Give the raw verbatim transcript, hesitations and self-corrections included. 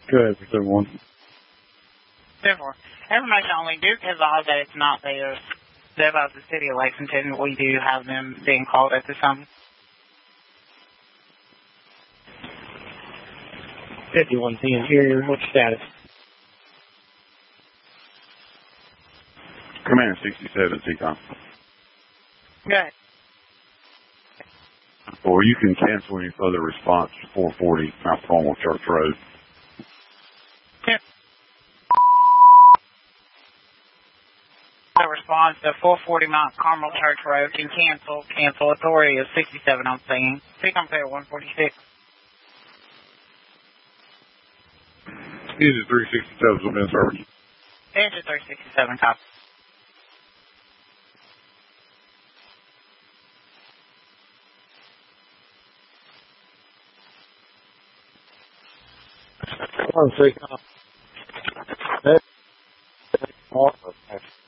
Good, so one. Therefore, information only. Duke has all that it's not theirs. They're about the city of Lexington. We do have them being called at this time. fifty-one T interior, what's status? Command sixty-seven, T-Com. Good. Or you can cancel any further response to four forty Mount Carmel Church Road. Yeah. The response to four forty Mount Carmel Church Road can cancel. Cancel authority of sixty-seven on scene. T-Com clear one forty-six. Engine three sixty-seven has been service. Engine three sixty-seven, copy. One, three,